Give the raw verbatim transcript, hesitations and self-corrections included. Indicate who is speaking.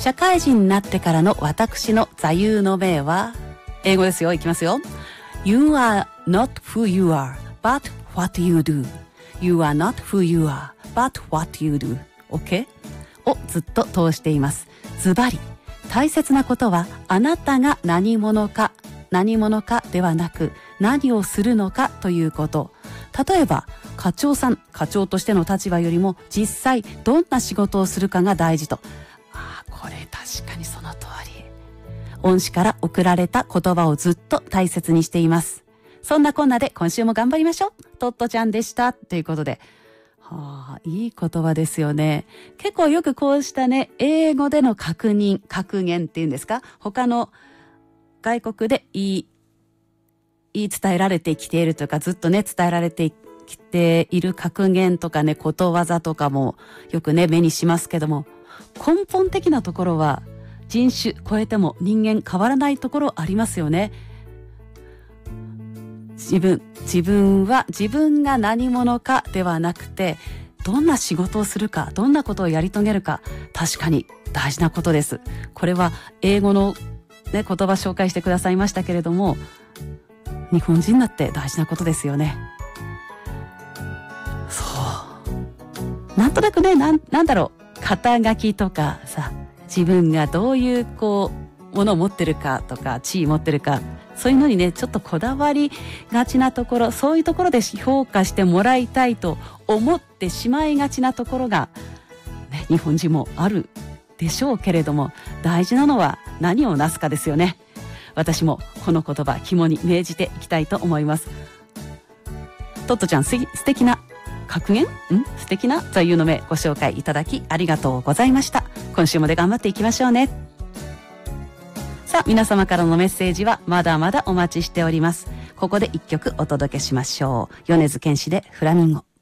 Speaker 1: 社会人になってからの私の座右の銘は、英語ですよ。いきますよ。You are not who you are, but what you do. You are not who you are, but what you do. OK? をずっと通しています。ズバリ、大切なことはあなたが何者か、何者かではなく何をするのかということ。例えば、課長さん、課長としての立場よりも実際どんな仕事をするかが大事と。ああ、これ確かにその通り。恩師から送られた言葉をずっと大切にしています。そんなこんなで今週も頑張りましょう。トットちゃんでした。ということで。はあ、いい言葉ですよね。結構よくこうしたね、英語での確認、格言っていうんですか、他の外国で言い、言い伝えられてきているというか、ずっとね、伝えられてきている格言とかね、ことわざとかもよくね、目にしますけども、根本的なところは人種超えても人間変わらないところありますよね。自分、自分は自分が何者かではなくて、どんな仕事をするか、どんなことをやり遂げるか、確かに大事なことです。これは英語の、ね、言葉紹介してくださいましたけれども、日本人だって大事なことですよね。そう。なんとなくね、なん、なんだろう、肩書きとかさ、自分がどういうこう、ものを持ってるかとか、地位持ってるか、そういうのにね、ちょっとこだわりがちなところ、そういうところで評価してもらいたいと思ってしまいがちなところが、ね、日本人もあるでしょうけれども、大事なのは何をなすかですよね。私もこの言葉、肝に銘じていきたいと思います。トットちゃん、す素敵な格言ん素敵な座右の銘ご紹介いただきありがとうございました。今週もで頑張っていきましょうね。さあ、皆様からのメッセージはまだまだお待ちしております。ここで一曲お届けしましょう。米津玄師でフラミンゴ。